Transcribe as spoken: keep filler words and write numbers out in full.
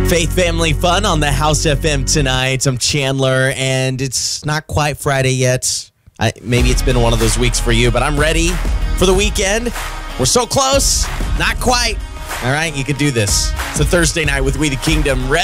Faith Family Fun on the House F M tonight. I'm Chandler, and it's not quite Friday yet. I, maybe it's been one of those weeks for you, but I'm ready for the weekend. We're so close. Not quite. All right, you could do this. It's a Thursday night with We the Kingdom.